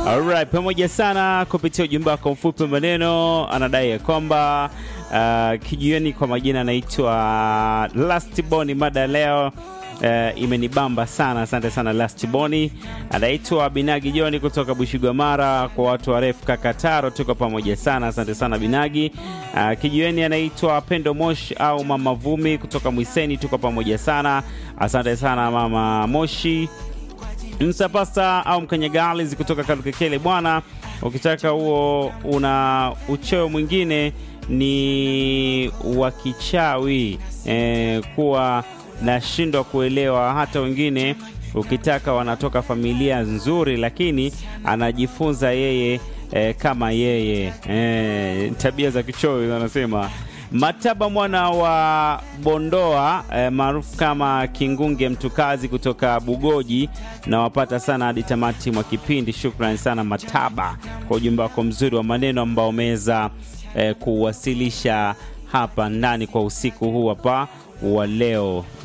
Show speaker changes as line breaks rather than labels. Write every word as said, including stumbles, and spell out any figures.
Alright, pamoja sana kupitia ujumbe wako mfupi maneno. Anadai ya kwamba uh, kijiweni kwa majina anaitwa Last Boni. Mada leo uh, imenibamba sana. Asante sana Last Boni. Anaitwa Binagi Joni kutoka Bushigwamara. Kwa watu warefu Kakataro, tuko pamoja sana. Asante sana Binagi. Uh, kijiweni anaitwa Pendo Moshi au Mama Vumi kutoka Mwiseni, tuko pamoja sana. Asante sana Mama Moshi. Msapasta au Mkanyagali kutoka Kalukekele bwana, ukitaka huo una ucheo mwingine ni wakichawi e, kuwa nashindwa kuelewa. Hata wengine ukitaka wanatoka familia nzuri, lakini anajifunza yeye e, kama yeye e, tabia za kichowi wanasema. Mataba mwana wa Bondoa e, maarufu kama Kingunge Mtukazi kutoka Bugoji, na wapata sana hadi tamati mwa kipindi. Shukrani sana Mataba kwa ujumbe wako mzuri wa maneno ambao umeweza e, kuwasilisha hapa ndani kwa usiku huu hapa wa leo.